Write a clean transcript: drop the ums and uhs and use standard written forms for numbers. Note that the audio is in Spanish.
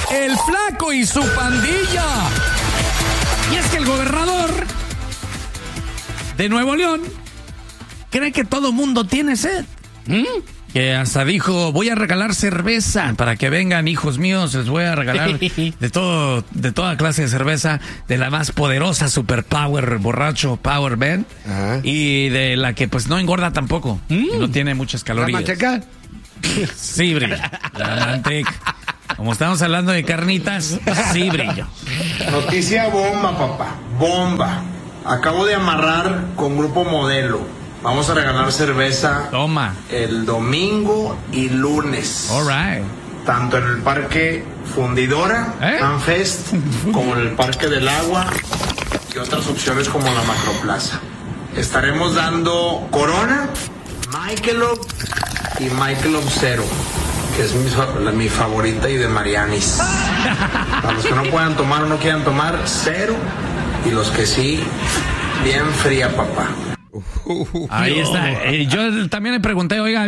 El Flaco y su pandilla. Y es que el gobernador de Nuevo León cree que todo mundo tiene sed. Que hasta dijo, voy a regalar cerveza para que vengan, hijos míos, les voy a regalar de toda clase de cerveza, de la más poderosa Super Power borracho Power Band. Ajá. Y de la que pues no engorda tampoco, y no tiene muchas ¿La calorías. manteca? Sí, brillo. La manteca. Como estamos hablando de carnitas, sí, brillo. Noticia bomba, papá. Bomba. Acabo de amarrar con Grupo Modelo. Vamos a regalar cerveza Toma. el domingo y lunes. All right. Tanto en el Parque Fundidora, Fanfest, como en el Parque del Agua y otras opciones como la Macroplaza. Estaremos dando Corona, Michelob y Michelob Zero, que es mi favorita, y de Marianis. Para los que no puedan tomar o no quieran tomar, cero. Y los que sí, bien fría, papá. Ahí está. Yo también le pregunté, oiga,